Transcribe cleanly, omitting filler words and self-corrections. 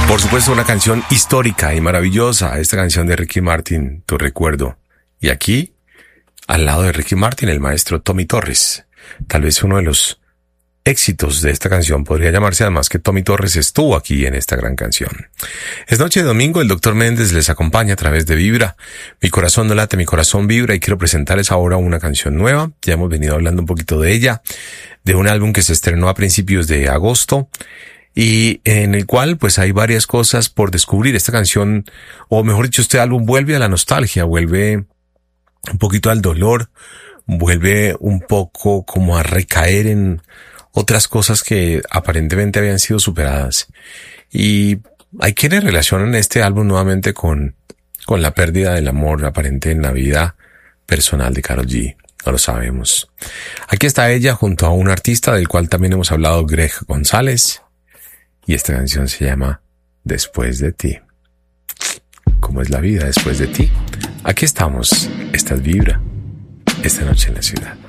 Por supuesto, una canción histórica y maravillosa, esta canción de Ricky Martin, Tu Recuerdo. Y aquí, al lado de Ricky Martin, el maestro Tommy Torres. Tal vez uno de los éxitos de esta canción podría llamarse, además, que Tommy Torres estuvo aquí en esta gran canción. Es noche de domingo, el Dr. Méndez les acompaña a través de Vibra. Mi corazón no late, mi corazón vibra, y quiero presentarles ahora una canción nueva. Ya hemos venido hablando un poquito de ella, de un álbum que se estrenó a principios de agosto, y en el cual pues hay varias cosas por descubrir. Esta canción, o mejor dicho, este álbum vuelve a la nostalgia, vuelve un poquito al dolor, vuelve un poco como a recaer en otras cosas que aparentemente habían sido superadas. Y hay quienes relacionan este álbum nuevamente con la pérdida del amor aparente en la vida personal de Karol G. No lo sabemos. Aquí está ella junto a un artista del cual también hemos hablado, Greg González. Y esta canción se llama Después de ti. ¿Cómo es la vida después de ti? Aquí estamos. Esta es Vibra. Esta noche en la ciudad.